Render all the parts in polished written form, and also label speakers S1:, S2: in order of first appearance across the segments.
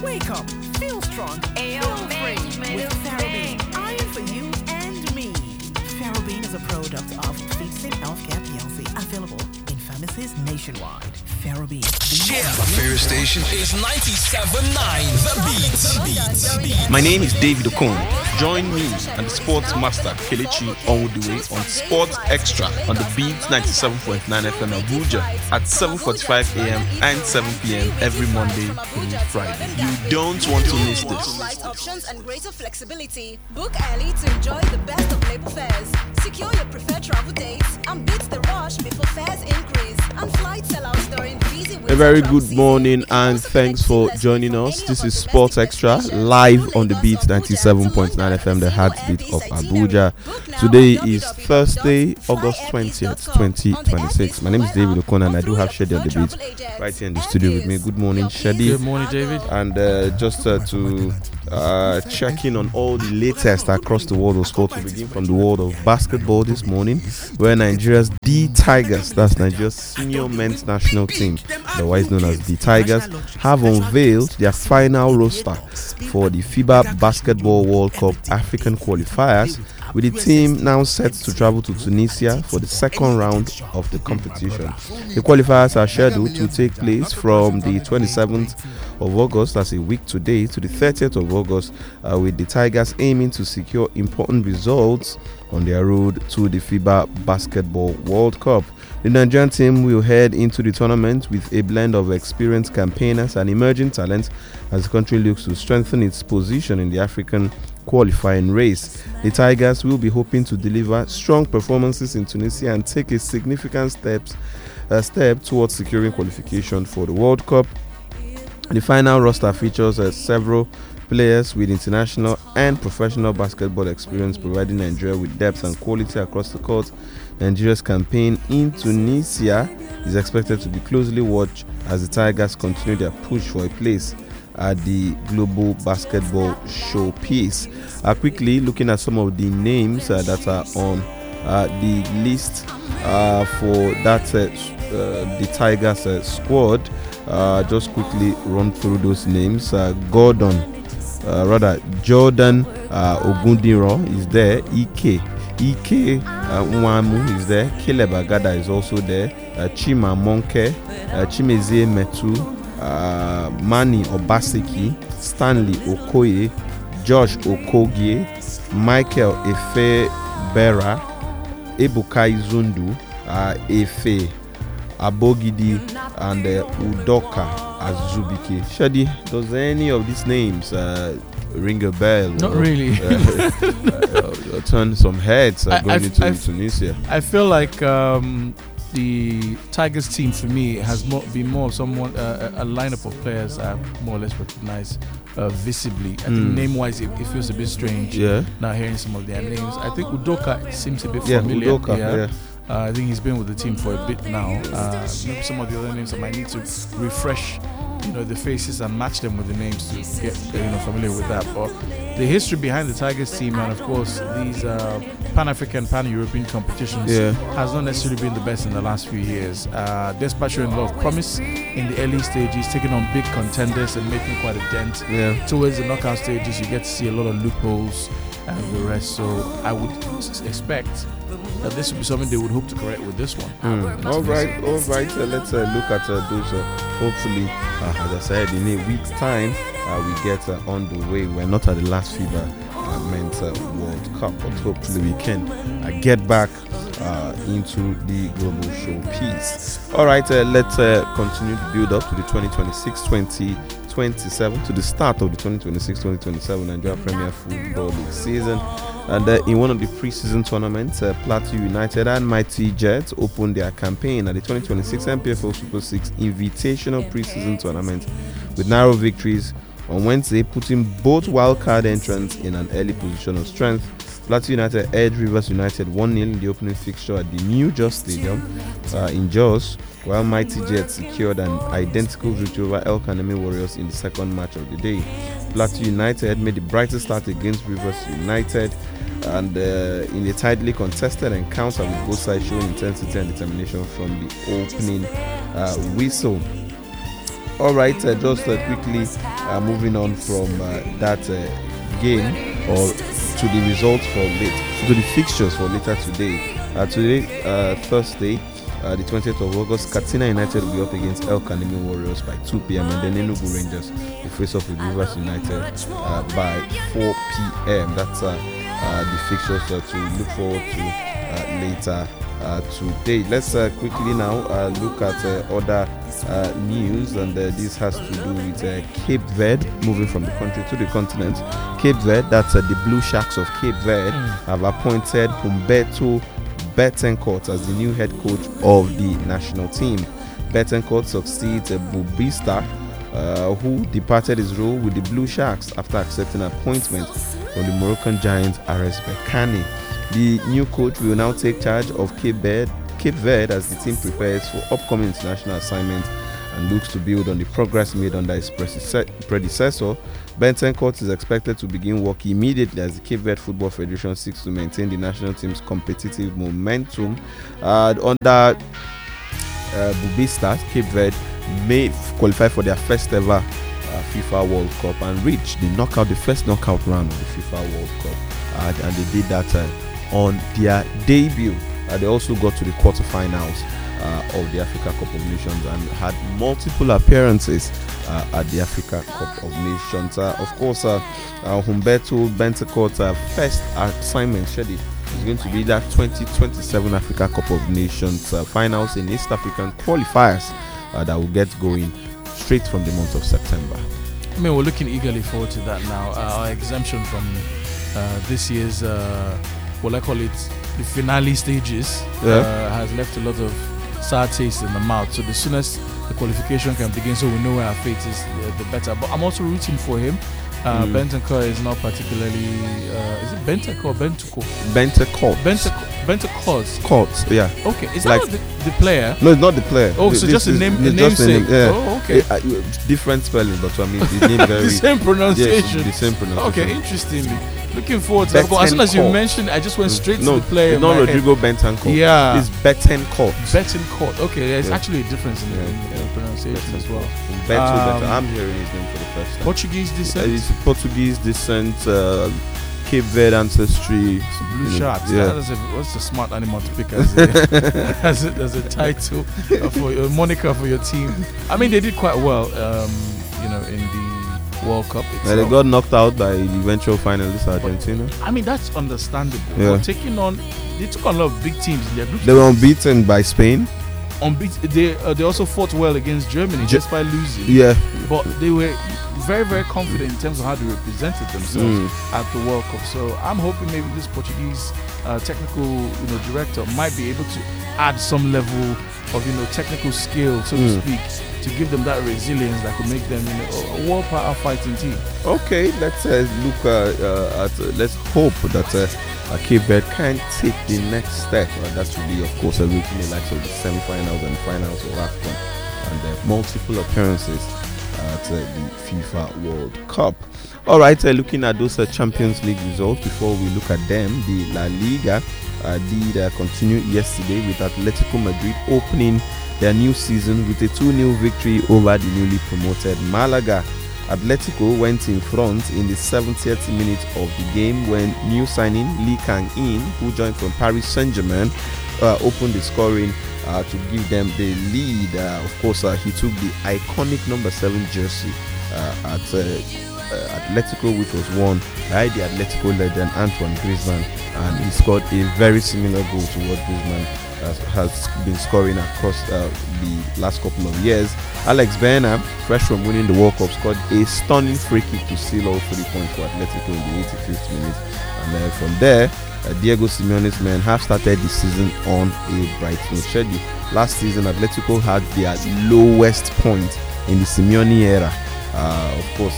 S1: Wake up, feel strong, feel free with Ferrobene. Iron for you and me. Ferrobene is a product of Feetsin Healthcare PLC. Available in pharmacies nationwide. Ferrobene.
S2: My favorite station is 97.9 The Beat.
S3: My name is David Okon. Join me and the sports master Kelechi Onwuduwe on Sports Extra on the Beat 97.9 FM Abuja at 7:45 a.m. and 7 p.m. every Monday through Friday. You don't want to miss this.
S4: Flight options and greater flexibility. Book early to enjoy the best of labor fares. Secure your preferred travel dates and beat the rush before fares increase and flight sellouts during busy winter.
S3: A very good morning and thanks for joining us. This is Sports Extra live on the Beat 97.9 FM, the heartbeat of Abuja. Today is Thursday, August 20th, 2026. My name is David Okon and I do have Shady on the Beat right here in the studio with me. Good morning, Shady.
S5: Good morning, David.
S3: And just to check in on all the latest across the world of sport, we begin from the world of basketball this morning, where Nigeria's D Tigers, that's Nigeria's senior men's national team, otherwise known as the Tigers, have unveiled their final roster for the FIBA Basketball World Cup African qualifiers, with the team now set to travel to Tunisia for the second round of the competition. The qualifiers are scheduled to take place from the 27th of August, that's a week today, to the 30th of August, with the Tigers aiming to secure important results on their road to the FIBA Basketball World Cup. The Nigerian team will head into the tournament with a blend of experienced campaigners and emerging talents as the country looks to strengthen its position in the African qualifying race. The Tigers will be hoping to deliver strong performances in Tunisia and take a significant step towards securing qualification for the World Cup. The final roster features several players with international and professional basketball experience, providing Nigeria with depth and quality across the court. Nigeria's campaign in Tunisia is expected to be closely watched as the Tigers continue their push for a place at the Global Basketball Showpiece. Quickly looking at some of the names that are on the list for that the Tigers squad. Just quickly run through those names. Jordan Ogundiro is there. Ike Nwamu is there. Caleb Agada is also there. Chima Monke, Chimezie Metu, Mani Obaseki, Stanley Okoye, Josh Okogie, Michael Efe Bera, Ebukai Zundu, Efe Abogidi, and Udoka Azubike. Shadi, does any of these names ring a bell?
S5: Not really.
S3: Turn some heads going into Tunisia.
S5: I feel like the Tigers team for me has been more of someone a lineup of players I more or less recognize visibly. I think name-wise it feels a bit strange. Now hearing some of their names. I think Udoka seems a bit familiar.
S3: Udoka,
S5: I think he's been with the team for a bit now. Maybe some of the other names I might need to refresh, the faces and match them with the names to get familiar with that. But the history behind the Tigers team and of course these Pan-African, Pan-European competitions has not necessarily been the best in the last few years. Despite showing a lot of promise in the early stages, taking on big contenders and making quite a dent. Towards the knockout stages, you get to see a lot of loopholes and the rest. So I would expect that this would be something they would hope to correct with this one.
S3: All right. Let's look at those. Hopefully, as I said, in a week's time, we get on the way. We're not at the last FIBA Men's World Cup, but hopefully we can get back into the global showpiece. All right, let's continue the build up to the 2026-2027, to the start of the 2026-2027 Nigeria Premier Football League season. And in one of the preseason tournaments, Plateau United and Mighty Jets opened their campaign at the 2026 MPFL Super 6 Invitational Preseason Tournament with narrow victories on Wednesday, putting both wildcard entrants in an early position of strength. Plateau United edged Rivers United 1-0 in the opening fixture at the New Jos Stadium in Jos, while Mighty Jets secured an identical victory over El Kanemi Warriors in the second match of the day. Plateau United made the brightest start against Rivers United, and in a tightly contested encounter with both sides showing intensity and determination from the opening whistle. All right, just quickly moving on from that game or to the results to the fixtures for later today. Today, Thursday, the 20th of August, Katsina United will be up against El Kanemi Warriors by 2 p.m. and then Enugu Rangers will face off with Rivers United by 4 p.m. That's the fixtures to look forward to later today. Let's quickly now look at other news, and this has to do with Cape Verde moving from the country to the continent. Cape Verde, that's the Blue Sharks of Cape Verde, have appointed Humberto Betancourt as the new head coach of the national team. Betancourt succeeds Bubista, who departed his role with the Blue Sharks after accepting an appointment from the Moroccan giant RS Berkane. The new coach will now take charge of Cape Verde as the team prepares for upcoming international assignments and looks to build on the progress made under his predecessor. Betancourt is expected to begin work immediately as the Cape Verde Football Federation seeks to maintain the national team's competitive momentum. Under Bubista, Cape Verde may qualify for their first ever FIFA World Cup and reach the first knockout round of the FIFA World Cup, and they did that on their debut. They also got to the quarterfinals of the Africa Cup of Nations and had multiple appearances at the Africa Cup of Nations. Of course, Humberto Betancourt's first assignment schedule is going to be that 2027 Africa Cup of Nations finals in East African qualifiers that will get going straight from the month of September.
S5: I mean, we're looking eagerly forward to that now. Our exemption from this year's, what I call it, the finale stages, has left a lot of sour taste in the mouth. So the soonest the qualification can begin, so we know where our fate is, the better. But I'm also rooting for him. Betancourt is not particularly. Is it Betancourt or Bentancur? Betancourt.
S3: Court, yeah.
S5: Okay, is that like, not the player?
S3: No, it's not the player.
S5: Oh, so just a namesake.
S3: Yeah.
S5: Oh, okay.
S3: Different spelling, but I mean the name very.
S5: The same pronunciation.
S3: Yes, the same pronunciation.
S5: Okay, interestingly. Looking forward to that. As soon as you mentioned, I just went straight to the player.
S3: It's not Rodrigo Betancourt.
S5: Yeah.
S3: It's Betancourt.
S5: Betancourt. Okay, there's actually a difference in the pronunciation as well.
S3: I'm hearing his name for the first time.
S5: Portuguese descent?
S3: It's Portuguese descent, Cape Verde ancestry.
S5: Blue Sharks. Yeah. What's a smart animal to pick as a title for a moniker for your team? I mean, they did quite well, in the World Cup itself.
S3: They got knocked out by the eventual finalists Argentina.
S5: I mean, that's understandable. Yeah. They took on a lot of big teams in their group.
S3: They were unbeaten by Spain.
S5: They also fought well against Germany despite losing. Yeah, but they were very, very confident in terms of how they represented themselves at the World Cup. So I'm hoping maybe this Portuguese technical director might be able to add some level of technical skill, so to speak, to give them that resilience that could make them a world power fighting team. Okay,
S3: let's look at let's hope that Cape Verde can take the next step. That would be, of course, reaching the likes of the semi-finals and finals of AFCON and multiple appearances at the FIFA World Cup. All right, looking at those Champions League results before we look at them, the La Liga did continue yesterday with Atletico Madrid opening their new season with a 2-0 victory over the newly promoted Malaga. Atletico went in front in the 70th minute of the game when new signing Lee Kang-in, who joined from Paris Saint-Germain, opened the scoring to give them the lead. Of course, he took the iconic number 7 jersey at Atletico, which was worn by the Atletico legend Antoine Griezmann, and he scored a very similar goal to what Griezmann has been scoring across the last couple of years. Alex Baena, fresh from winning the World Cup, scored a stunning free kick to seal all 3 points for Atletico in the 85th minute. And from there, Diego Simeone's men have started the season on a bright note. Schedule. Last season, Atletico had their lowest point in the Simeone era. Of course,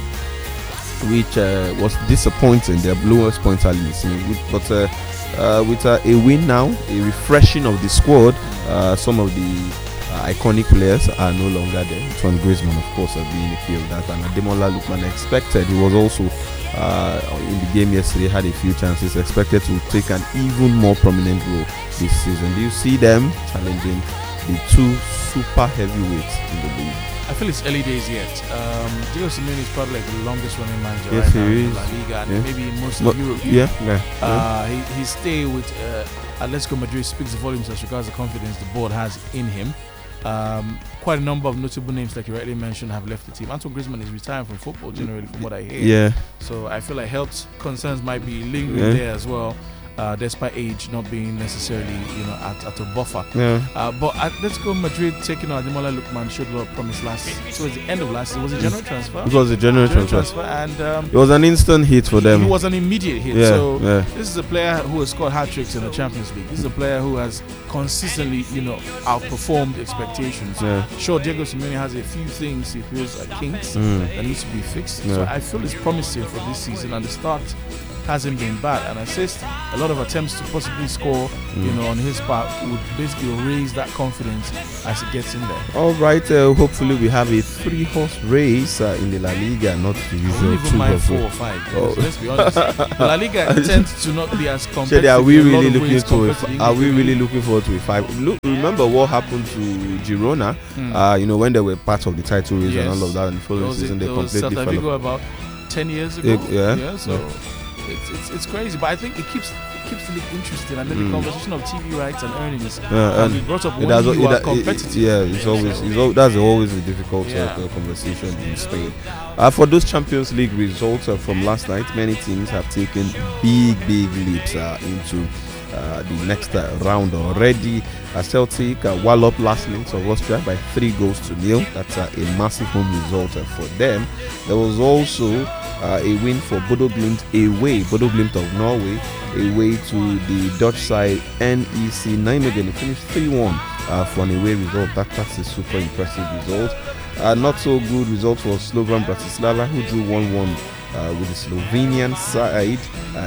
S3: which was disappointing. Their lowest points early in the season. But with a win now, a refreshing of the squad, some of the iconic players are no longer there. Antoine Griezmann, of course, being a key of that, and Ademola Lookman expected. He was also in the game yesterday, had a few chances, expected to take an even more prominent role this season. Do you see them challenging the two super heavyweights in the league?
S5: I feel it's early days yet. Diego Simeone is probably like the longest running manager
S3: Yes,
S5: right now
S3: he
S5: in
S3: is.
S5: La Liga and
S3: Yeah.
S5: maybe in most of Europe. His stay with Atletico Madrid speaks volumes as regards the confidence the board has in him. Quite a number of notable names, like you rightly mentioned, have left the team. Antoine Griezmann is retiring from football, generally, from what I hear.
S3: Yeah.
S5: So I feel like health concerns might be lingering there as well, despite age not being necessarily, at a buffer.
S3: Yeah.
S5: But Atletico Madrid taking on Ademola Lookman showed a lot of promise so at the end of last season. It was a January transfer.
S3: It was a January transfer.
S5: And
S3: It was an instant hit for them.
S5: it was an immediate hit.
S3: Yeah,
S5: So
S3: yeah.
S5: this is a player who has scored hat tricks in the Champions League. This is a player who has consistently, outperformed expectations.
S3: Yeah.
S5: Sure, Diego Simeone has a few things he feels are kinks that needs to be fixed.
S3: Yeah.
S5: So I feel it's promising for this season, and the start hasn't been bad. And assist a lot of attempts to possibly score, on his part would basically raise that confidence as it gets in there.
S3: All right. Hopefully, we have a 3-horse race in the La Liga, not the
S5: I
S3: usual
S5: wouldn't even mind 4 or
S3: 2-horse.
S5: 5.
S3: Oh.
S5: Let's be honest. The La Liga tends to not be as competitive.
S3: Shady, are we
S5: in a lot
S3: really
S5: of
S3: looking
S5: ways
S3: to?
S5: compared to the
S3: Are we
S5: English
S3: really
S5: League.
S3: looking forward to a 5? Look, remember what happened to Girona? When they were part of the title race and all of that, and the following season they completely fell
S5: Celta Vigo
S3: off.
S5: about 10 years ago. So
S3: Yeah.
S5: it's crazy, but I think it keeps the league interesting, and then the conversation of TV rights and earnings
S3: Yeah,
S5: has
S3: and
S5: been brought up
S3: It
S5: when
S3: has-
S5: you
S3: it-
S5: are
S3: it-
S5: competitive.
S3: that's always a difficult
S5: Yeah.
S3: conversation in Spain. For those Champions League results from last night, many teams have taken big leaps into the next round already. Celtic walloped last minute of Austria by 3-0. That's a massive home result for them. There was also a win for Bodo Glimt away, Bodo Glimt of Norway, away to the Dutch side NEC Nijmegen. It finished 3-1 for an away result. That's a super impressive result. Not so good result for Slovan Bratislava, who drew 1-1 with the Slovenian side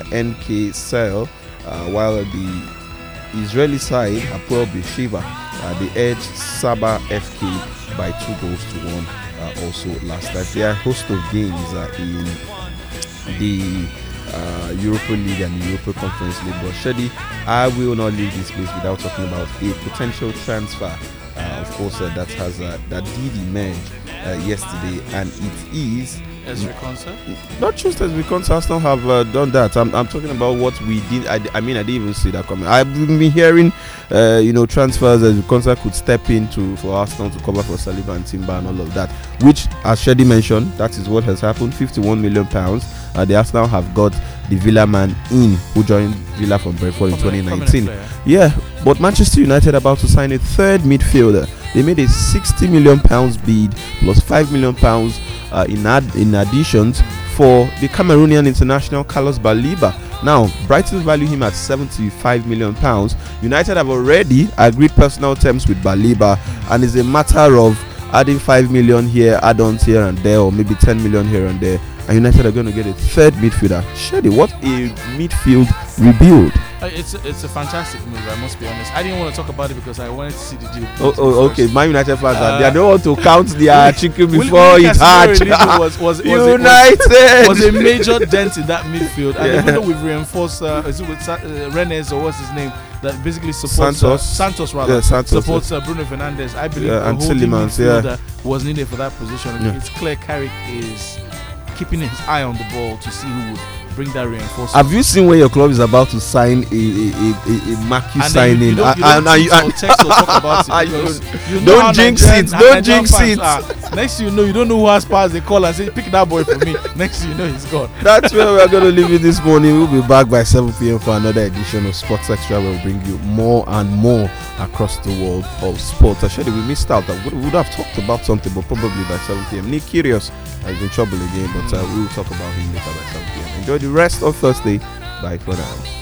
S3: NK Cell, while the Israeli side Hapoel Beersheva they edged Saba FK by 2-1 also last night. There are a host of games in the Europa League and the Europa Conference League. But Shady, I will not leave this place without talking about a potential transfer. Of course, that did emerge yesterday, and it is
S5: Ezri Konsa.
S3: not just as we Arsenal have done that. I'm talking about what we did. I didn't even see that coming. I've been hearing, transfers as Konsa could step into for Arsenal to cover for Saliba and Timber and all of that. Which, as Shady mentioned, that is what has happened. £51 million. The Arsenal have got the Villa man in, who joined Villa from Brentford in 2019. Yeah, but Manchester United about to sign a third midfielder. They made a £60 million bid plus £5 million in additions for the Cameroonian international Carlos Baliba. Now, Brighton value him at £75 million. United have already agreed personal terms with Baliba, and it's a matter of adding $5 million here, add-ons here and there, or maybe $10 million here and there. And United are going to get a third midfielder. Shady, what a midfield rebuild!
S5: It's a fantastic move, I must be honest. I didn't want to talk about it because I wanted to see the deal.
S3: Okay. My United fans they don't want to count their chicken
S5: Willian
S3: before it hatched.
S5: was
S3: United
S5: was a major dent in that midfield, and even though we've reinforced, is it with Rennes or what's his name, that basically supports Santos supports Bruno Fernandes. I believe a holding midfielder was needed for that position. It's clear Carrick is keeping his eye on the ball to see who would bring that reinforcement.
S3: Have you seen when your club is about to sign a Marquis signing?
S5: You don't text or talk about it because
S3: don't jinx it. Don't jinx it.
S5: Next thing you know, you don't know who has passed. They call and say, "Pick that boy for me." Next thing you know, he's gone.
S3: That's where we are going to leave it this morning. We'll be back by 7 p.m. for another edition of Sports Extra. We'll bring you more and more across the world of sports. Actually, we missed out. We would have talked about something, but probably by 7 p.m. Nick Kyrgios is in trouble again, but we will talk about him later by 7 p.m. Enjoy the rest of Thursday. Bye for now.